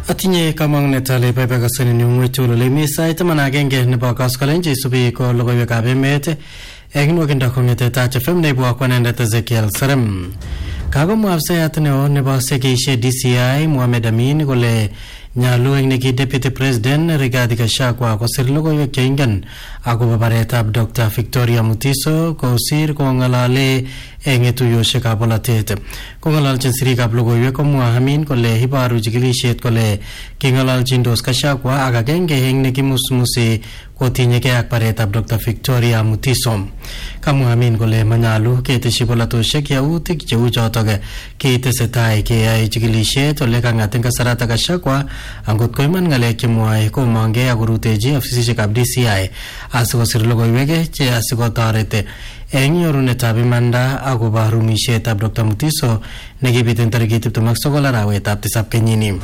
Atinye kamang'unet ale baibaikasani ng'wechul ole mi sait 11 nebo koskolen cheisubi ko logoiwekab emet eng nwokindo kong'ete Taach FM neibu akwanendet Ezekiel Serem. Kagomwa afisayat neo nebo sekeisyet DCI Mohamed Amin kole nyalu eng neki Deputy President Rigathi Gachagua kosir logoiwek cheingen akobo baretab Dr. Victoria Mutiso kosir kong'alale eng tuyoshekab bolotet. Kong'alalchin sirikab logoiwek komwa Amin kole iboru chikilishet kole king'alalchindos Gachagua ak agenge eng nekimusmusi kotinyegei ak baretab Dr. Victoria Mutiso. Kamwa Amin kole manyalu keteshi bolatoshek yautik cheu chotok ketesetai keyae chikilishet ole kang'at eng kasarata Gachagua angot koiman ng'alek chemwoe komongei akorutechi ofisishekab DCI asikosir logoiwek che asikotoret eng nyorunetab imanda akobo rumishetab Dr. Mutiso nekibit eng tarikit 29 arawetab 7 kenyini.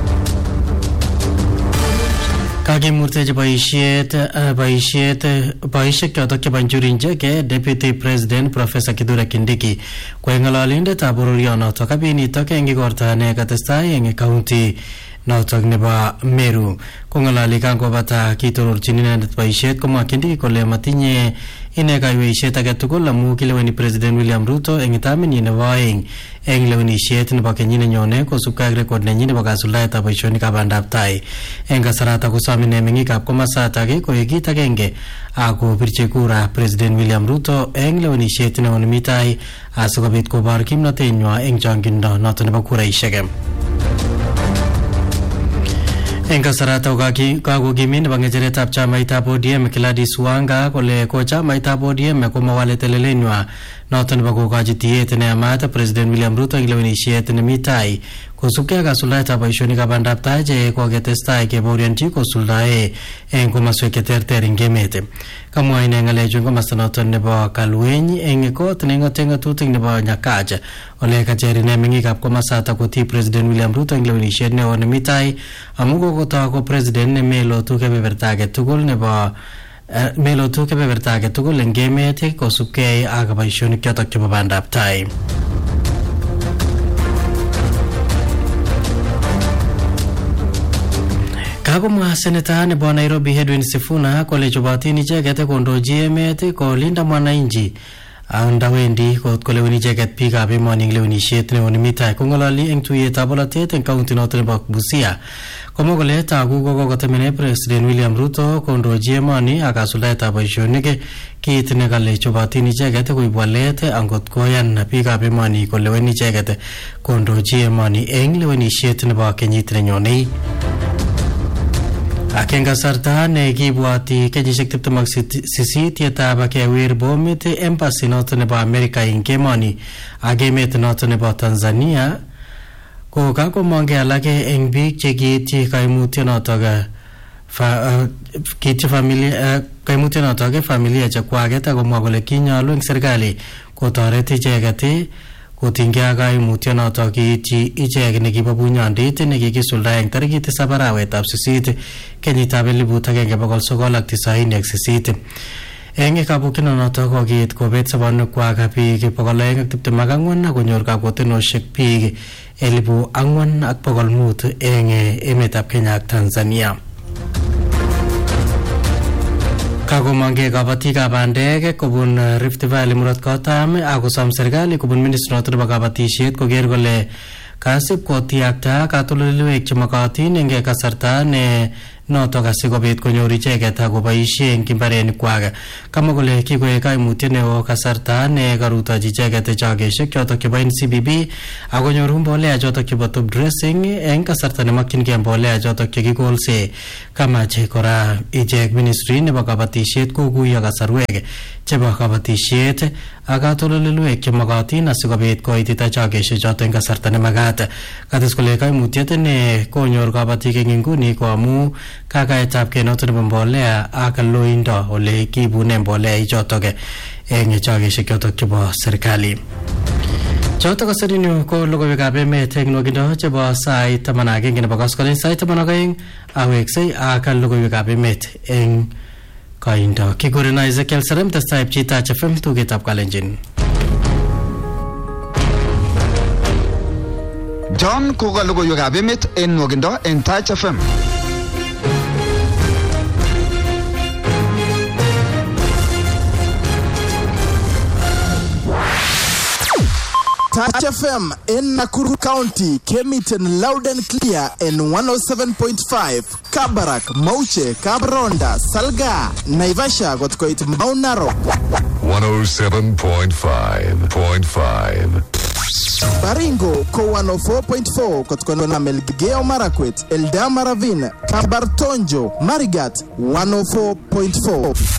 Kakimurtechi boisiek chotok chebo Njuri Deputy President Professor Kithure Kindiki koek ng'ololindetab bororionotok kabinitok eng igorta ne katestai eng county notok nebo Meru. Kong'alali kangobata kitororchin inendet boisiet komwa Kindiki kole matinye ine kaiweisiet age tugul amu kileweni President William Ruto eng taminyi nebo aeng eng lewenisiet nebo kenyit nenyone kosubkei ak rekod nenyi nebo kasuldaetab boisionikab bandab tai. Eng kasarata kosom ine meng'ikab komasatak koek kit agenge akobirchi kura President William Ruto eng lewenisiet neo nemi tai asikobit kobor kimnotenywa eng chong'indo noto nebo kuraisiek. Eng kasarata kakokimit nebo ng'echeretab chamaitab ODM Gladys Wanga kole ko chamaitab ODM komawale telelenywa noto nebo kokochi tiyet neyamat President William Ruto eng lewenisiet nemi tai kosubkei ak kasuldaetab boisionikab bandab tai che koketestai kebaorionchi kosuldae eng komaswek cheterter eng emet. Kamwa ine ng'alechu eng komasta noto nebo Kalweny eng kot neng'ote ng'atutik nebo Nyakach ole kacher ine meng'ikab komasata kotii President William Ruto eng lewenisiet neo nemi tai amu kokotoi ko president nemelotu kebeberta age tugul eng emet kosubkei ak boisionik chotok chebo bandab tai. Kagomwa seneta nebo Nairobi Edwin Sifuna kole chobotin icheket kondochi emet kolinda mwananchi andawendi kot koleweni icheket biikab emoni eng lewenisiet neo nemi tai. Kong'ololi eng tuiyetab bolotet eng kaunti noto nebo Busia komwa kole tagu kokotemene President William Ruto kondochi emoni ak kasuldaetab boisionik kit nekale chobotin icheket koib walet angot koyan biikab emoni kolewen icheket kondochi emoni eng lewenisiet nebo kenyit nenyone. Ak eng kasarta ne kibwoti kenyisiek 28 yetab kewir bomit embassy noto nebo Amerika eng emoni ak emet noto nebo Tanzania ko kakomongei alake eng biik che kiityi kaimutyonotok familia chekwaket akomwa kole kinyalu eng serikali kotoret icheket kotinygei ak kaimutyonotok kiityi ichek nekibo bunyondit nekikisuldae eng tarikit 7 arawetab 8 kenyitab 1998. Eng kabukyinonotok kokiit kobet sobonwekwak biik 224 akonyor kakwotenosiek biik 4,500 eng emetab Kenya ak Tanzania. Kagomongei kabatikab bandek kobun Rift Valley murot kotam akosom serikali kobun ministry noto nebo kabatisiet koker kole kasib kotiakta katoldoleiwek chemakatin eng kasarta ne notok asikobit konyor icheket akoboisie eng imbarenikwak. Kamwa kole kikoek kaimutiet neo kasarta ne karutochi icheket chogeshek chotok chebo NCBB akonyoru mbolea chotok chebo top dressing eng kasarta nemakchingei mbolea chotok chekikolse. Kamache kora ichek ministry nebo kabatisiet kokuyo kasarwek chebo kabatisiet ak katoldoleiwek chemakatin asikobit koitita chogeshek chotok eng kasarta nemakat. Kates kole kaimutiet ne konyor kabatik eng inguni ko amu kakaetab kei noto nebo mbolea ak loindo ole kiibune mbolea ichotok eng chogeshek chotok chebo serikali. Chotok koserini ko logoiwekab emet eng nwokindo chebo sait 11 nebo koskolen sait 12 aweksei ak logoiwekab emet eng koindo. Kikuren Ezekiel Serem testai Taach FM tugetab Kalenjin. John ko logoiwekab emet en nwogindo en Touch FM. Touch FM in Nakuru County came it in loud and clear in 107.5. Kabarak, Mauche, Kabronda, Salga, Naivasha got quite Mount Narok. 107.5. Baringo, Ko 104.4, Kotkonona Melgeo Marakwet, Eldama Ravine, Kabartonjo, Marigat, 104.4.